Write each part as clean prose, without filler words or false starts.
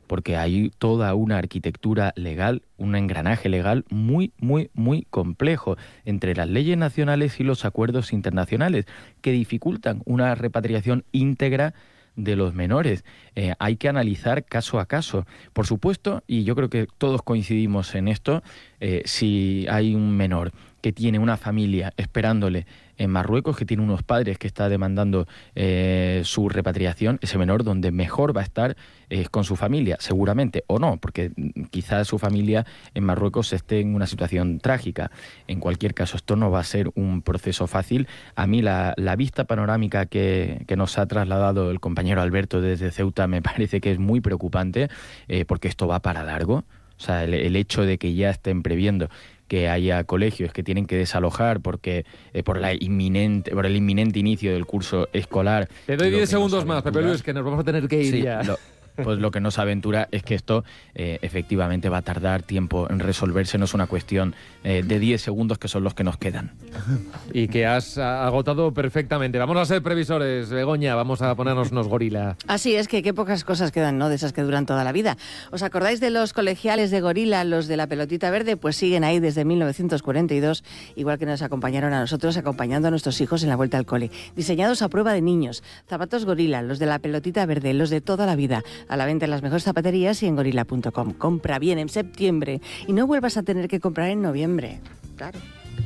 porque hay toda una arquitectura legal, un engranaje legal muy, muy, muy complejo entre las leyes nacionales y los acuerdos internacionales que dificultan una repatriación íntegra de los menores. Hay que analizar caso a caso. Por supuesto, y yo creo que todos coincidimos en esto, si hay un menor que tiene una familia esperándole en Marruecos, que tiene unos padres que está demandando su repatriación, ese menor donde mejor va a estar es con su familia, seguramente, o no, porque quizás su familia en Marruecos esté en una situación trágica. En cualquier caso, esto no va a ser un proceso fácil. A mí la vista panorámica que nos ha trasladado el compañero Alberto desde Ceuta me parece que es muy preocupante, porque esto va para largo. O sea, el hecho de que ya estén previendo que haya colegios que tienen que desalojar porque por el inminente inicio del curso escolar. Te doy 10 segundos más, Pepe Luis, que nos vamos a tener que ir ya. Pues lo que nos aventura es que esto efectivamente va a tardar tiempo en resolverse, no es una cuestión de 10 segundos que son los que nos quedan. Y que has agotado perfectamente. Vamos a ser previsores, Begoña, vamos a ponernos unos gorila. Así es, que qué pocas cosas quedan, ¿no?, de esas que duran toda la vida. ¿Os acordáis de los colegiales de gorila, los de la pelotita verde? Pues siguen ahí desde 1942, igual que nos acompañaron a nosotros, acompañando a nuestros hijos en la vuelta al cole. Diseñados a prueba de niños, zapatos gorila, los de la pelotita verde, los de toda la vida. A la venta en las mejores zapaterías y en gorila.com. Compra bien en septiembre y no vuelvas a tener que comprar en noviembre. Claro.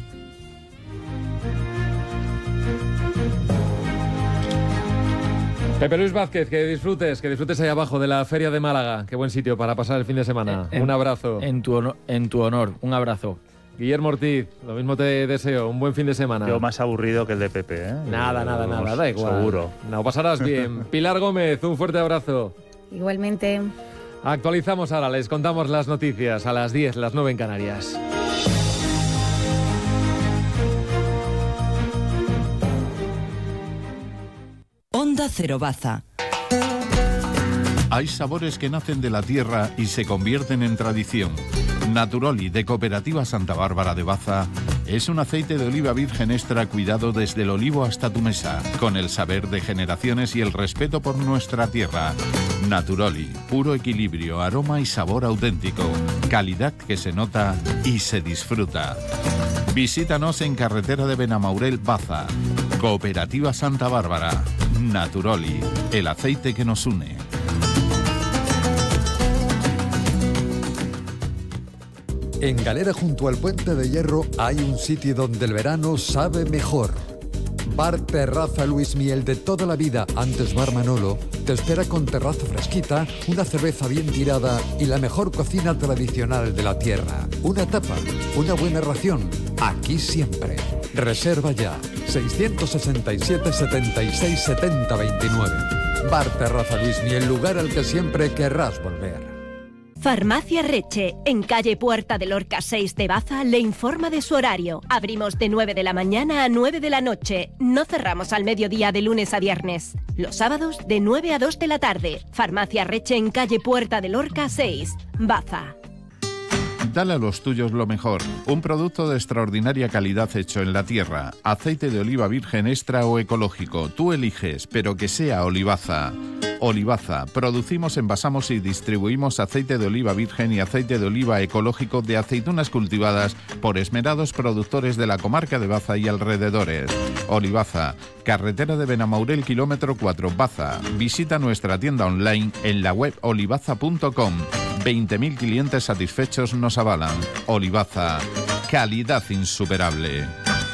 Pepe Luis Vázquez, que disfrutes ahí abajo de la Feria de Málaga. Qué buen sitio para pasar el fin de semana. Un abrazo. En tu honor, un abrazo. Guillermo Ortiz, lo mismo te deseo, un buen fin de semana. Yo más aburrido que el de Pepe, ¿eh? Nada, da igual. Seguro. No, pasarás bien. Pilar Gómez, un fuerte abrazo. Igualmente. Actualizamos ahora, les contamos las noticias a las 10, las 9 en Canarias. Onda Cero Baza. Hay sabores que nacen de la tierra y se convierten en tradición. Naturoli, de Cooperativa Santa Bárbara de Baza, es un aceite de oliva virgen extra cuidado desde el olivo hasta tu mesa, con el saber de generaciones y el respeto por nuestra tierra. Naturoli, puro equilibrio, aroma y sabor auténtico, calidad que se nota y se disfruta. Visítanos en carretera de Benamaurel, Baza. Cooperativa Santa Bárbara. Naturoli, el aceite que nos une. En Galera, junto al Puente de Hierro, hay un sitio donde el verano sabe mejor. Bar Terraza Luis Miel, de toda la vida, antes Bar Manolo, te espera con terraza fresquita, una cerveza bien tirada y la mejor cocina tradicional de la tierra. Una tapa, una buena ración, aquí siempre. Reserva ya, 667 76 70 29. Bar Terraza Luis Miel, lugar al que siempre querrás volver. Farmacia Reche, en calle Puerta de Lorca 6 de Baza, le informa de su horario. Abrimos de 9 de la mañana a 9 de la noche. No cerramos al mediodía de lunes a viernes. Los sábados de 9 a 2 de la tarde. Farmacia Reche, en calle Puerta de Lorca 6, Baza. Dale a los tuyos lo mejor. Un producto de extraordinaria calidad hecho en la tierra. Aceite de oliva virgen extra o ecológico. Tú eliges, pero que sea Olivaza. Olivaza. Producimos, envasamos y distribuimos aceite de oliva virgen y aceite de oliva ecológico de aceitunas cultivadas por esmerados productores de la comarca de Baza y alrededores. Olivaza. Carretera de Benamaurel, kilómetro 4, Baza. Visita nuestra tienda online en la web olivaza.com. 20.000 clientes satisfechos nos avalan. Olivaza, calidad insuperable.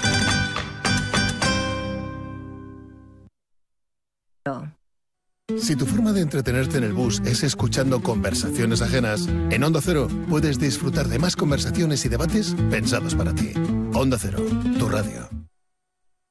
Si tu forma de entretenerte en el bus es escuchando conversaciones ajenas, en Onda Cero puedes disfrutar de más conversaciones y debates pensados para ti. Onda Cero, tu radio.